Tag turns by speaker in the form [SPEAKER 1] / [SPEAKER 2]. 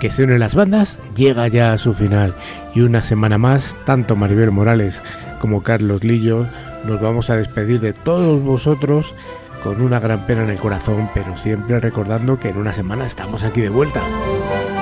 [SPEAKER 1] que se unen las bandas llega ya a su final y una semana más, tanto Maribel Morales como Carlos Lillo nos vamos a despedir de todos vosotros con una gran pena en el corazón, pero siempre recordando que en una semana estamos aquí de vuelta.